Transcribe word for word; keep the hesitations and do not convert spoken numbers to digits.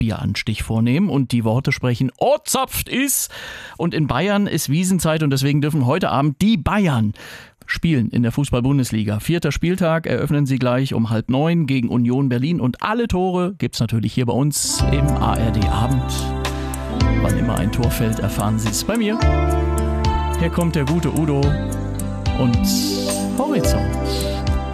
Bieranstich vornehmen und die Worte sprechen, oh, zapft ist. Und in Bayern ist Wiesenzeit und deswegen dürfen heute Abend die Bayern spielen in der Fußball-Bundesliga. Vierter Spieltag, eröffnen sie gleich um halb neun gegen Union Berlin und alle Tore gibt's natürlich hier bei uns im A R D-Abend. Wann immer ein Tor fällt, erfahren Sie es bei mir. Hier kommt der gute Udo und Horizont.